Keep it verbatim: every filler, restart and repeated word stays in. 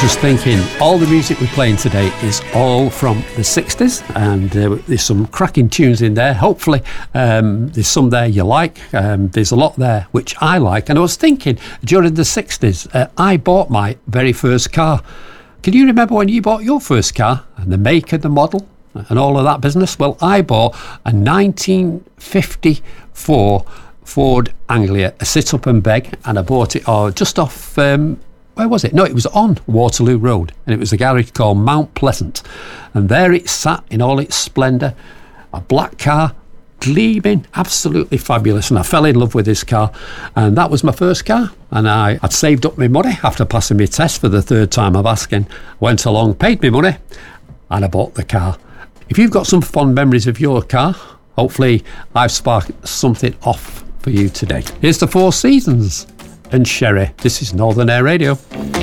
just thinking, all the music we're playing today is all from the sixties, and uh, there's some cracking tunes in there. Hopefully um, there's some there you like. Um, there's a lot there which I like, and I was thinking during the sixties uh, I bought my very first car. Can you remember when you bought your first car and the make and the model and all of that business? Well, I bought a nineteen fifty-four Ford Anglia, a sit-up and beg, and I bought it oh, just off... Um, where was it? No, it was on Waterloo Road, and it was a garage called Mount Pleasant, and there it sat in all its splendour, a black car, gleaming, absolutely fabulous, and I fell in love with this car, and that was my first car. And I had saved up my money after passing my test for the third time of asking, went along, paid me money, and I bought the car. If you've got some fond memories of your car, hopefully I've sparked something off for you today. Here's the Four Seasons and Sherry. This is Northern Air Radio.